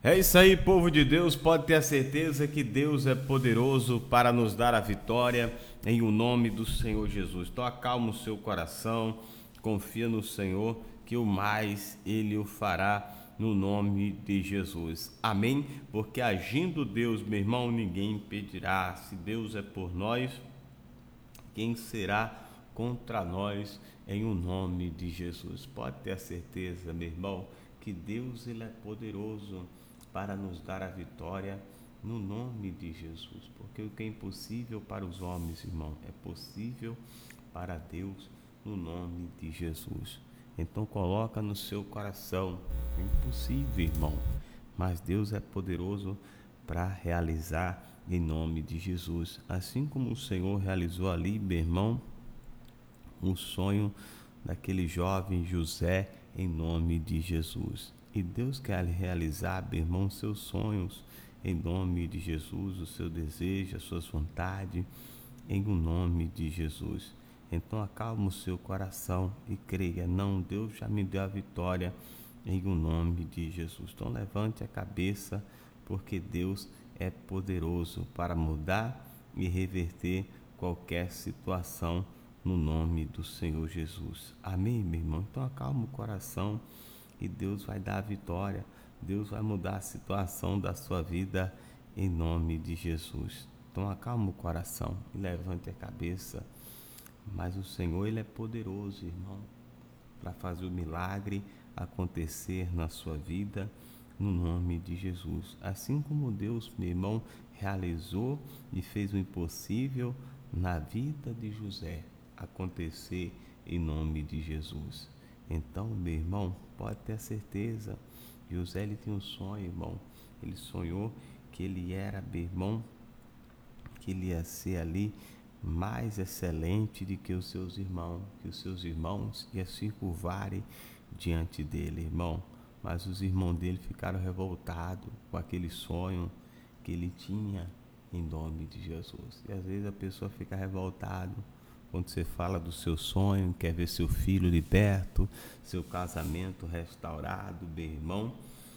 É isso aí, povo de Deus, pode ter a certeza que Deus é poderoso para nos dar a vitória em o nome do Senhor Jesus. Então acalma o seu coração, confia no Senhor, que o mais Ele o fará no nome de Jesus. Amém? Porque agindo Deus, meu irmão, ninguém impedirá. Se Deus é por nós, quem será contra nós em o nome de Jesus? Pode ter a certeza, meu irmão, que Deus ele é poderoso para nos dar a vitória no nome de Jesus, porque o que é impossível para os homens, irmão, é possível para Deus no nome de Jesus. Então coloca no seu coração, é impossível, irmão, mas Deus é poderoso para realizar em nome de Jesus. Assim como o Senhor realizou ali, meu irmão, o sonho daquele jovem José em nome de Jesus. E Deus quer realizar, meu irmão, seus sonhos em nome de Jesus, o seu desejo, as suas vontades em nome de Jesus. Então acalma o seu coração e creia, não, Deus já me deu a vitória em nome de Jesus. Então levante a cabeça, porque Deus é poderoso para mudar e reverter qualquer situação no nome do Senhor Jesus. Amém, meu irmão? Então acalma o coração e Deus vai dar a vitória. Deus vai mudar a situação da sua vida em nome de Jesus. Então acalma o coração e levante a cabeça. Mas o Senhor, Ele é poderoso, irmão, para fazer o milagre acontecer na sua vida, no nome de Jesus. Assim como Deus, meu irmão, realizou e fez o impossível na vida de José acontecer em nome de Jesus. Então, meu irmão, pode ter certeza, José ele tinha um sonho, irmão. Ele sonhou que ele era, meu irmão, que ele ia ser ali mais excelente do que os seus irmãos, que os seus irmãos iam se curvarem diante dele, irmão. Mas os irmãos dele ficaram revoltados com aquele sonho que ele tinha em nome de Jesus. E às vezes a pessoa fica revoltada quando você fala do seu sonho, quer ver seu filho liberto, seu casamento restaurado, meu irmão,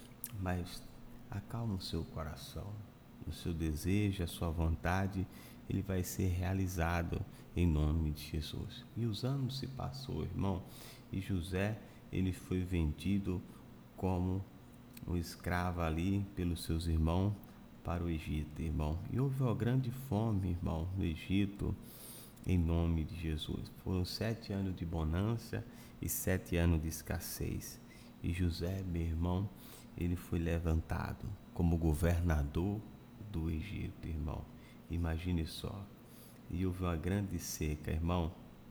mas acalma o seu coração, o seu desejo, a sua vontade, ele vai ser realizado em nome de Jesus. E os anos se passou, irmão, e José, ele foi vendido como um escravo ali pelos seus irmãos para o Egito, irmão. E houve uma grande fome, irmão, no Egito, em nome de Jesus. Foram 7 anos de bonança e 7 anos de escassez. E José, meu irmão, ele foi levantado como governador do Egito, irmão. Imagine só. E houve uma grande seca, irmão,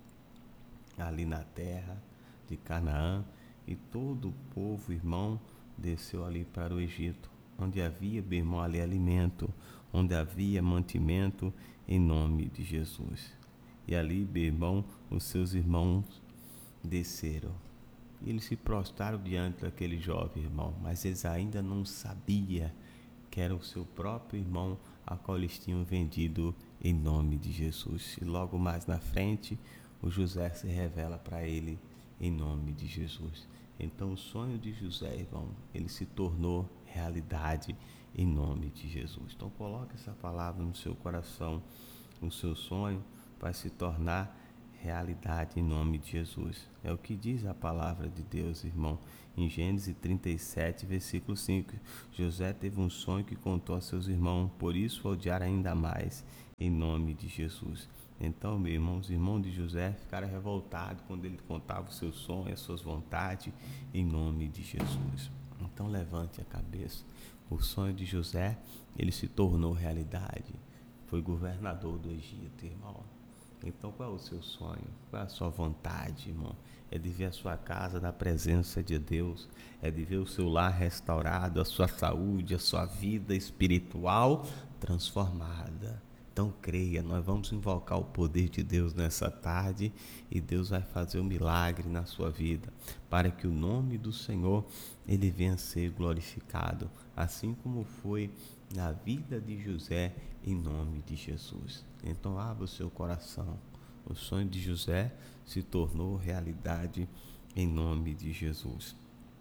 ali na terra de Canaã, e todo o povo, irmão, desceu ali para o Egito, onde havia, meu irmão, ali alimento, onde havia mantimento em nome de Jesus. E ali, meu irmão, os seus irmãos desceram. E eles se prostraram diante daquele jovem, irmão, mas eles ainda não sabiam que era o seu próprio irmão a qual eles tinham vendido em nome de Jesus. E logo mais na frente, o José se revela para ele em nome de Jesus. Então o sonho de José, irmão, ele se tornou realidade em nome de Jesus. Então coloque essa palavra no seu coração. O seu sonho vai se tornar realidade em nome de Jesus. É o que diz a palavra de Deus, irmão. Em Gênesis 37, versículo 5. José teve um sonho que contou a seus irmãos, por isso o odiaram ainda mais, em nome de Jesus. Então, meu irmão, os irmãos de José ficaram revoltados quando ele contava o seu sonho, as suas vontades, em nome de Jesus. Então, levante a cabeça. O sonho de José, ele se tornou realidade. Foi governador do Egito, irmão. Então qual é o seu sonho? Qual é a sua vontade, irmão? É de ver a sua casa na presença de Deus, é de ver o seu lar restaurado, a sua saúde, a sua vida espiritual transformada. Então creia, nós vamos invocar o poder de Deus nessa tarde e Deus vai fazer um milagre na sua vida, para que o nome do Senhor ele venha a ser glorificado, assim como foi na vida de José, em nome de Jesus. Então abra o seu coração. O sonho de José se tornou realidade em nome de Jesus.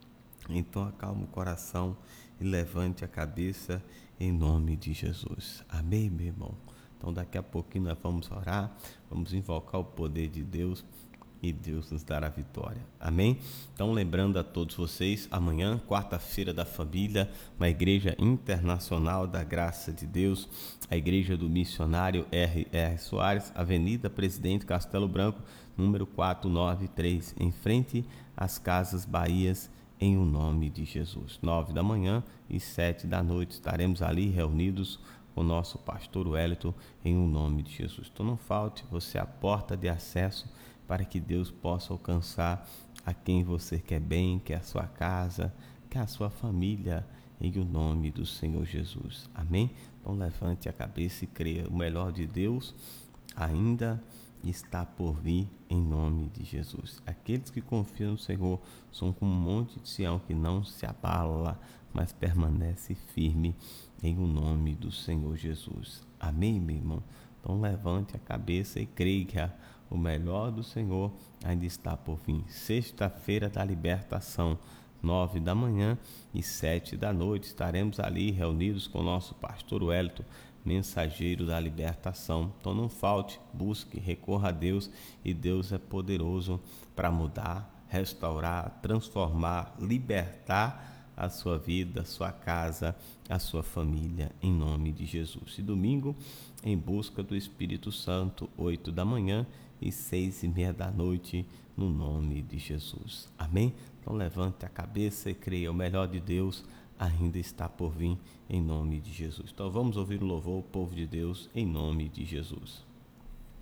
Então acalma o coração e levante a cabeça em nome de Jesus. Amém, meu irmão? Então daqui a pouquinho nós vamos orar, vamos invocar o poder de Deus e Deus nos dará vitória. Amém? Então lembrando a todos vocês, amanhã, quarta-feira da família, na Igreja Internacional da Graça de Deus, a Igreja do Missionário R.R. Soares, Avenida Presidente Castelo Branco, número 493, em frente às Casas Bahias, em o nome de Jesus. 9 da manhã e 7 da noite estaremos ali reunidos com o nosso pastor Wellington, em o nome de Jesus. Então não falte, você é a porta de acesso para que Deus possa alcançar a quem você quer bem, quer a sua casa, quer a sua família, em o nome do Senhor Jesus. Amém? Então levante a cabeça e creia, o melhor de Deus ainda está por vir, em nome de Jesus. Aqueles que confiam no Senhor são como um monte de Sião que não se abala, mas permanece firme, em o nome do Senhor Jesus. Amém, meu irmão? Então levante a cabeça e creia, o melhor do Senhor ainda está por vir. Sexta-feira da libertação, 9 da manhã e 7 da noite, estaremos ali reunidos com o nosso pastor Wellington, mensageiro da libertação. Então não falte, busque, recorra a Deus, e Deus é poderoso para mudar, restaurar, transformar, libertar a sua vida, a sua casa, a sua família, em nome de Jesus. E domingo, em busca do Espírito Santo, 8 da manhã e 6:30 da noite, no nome de Jesus. Amém? Então levante a cabeça e creia, o melhor de Deus ainda está por vir, em nome de Jesus. Então vamos ouvir o louvor, o povo de Deus, em nome de Jesus.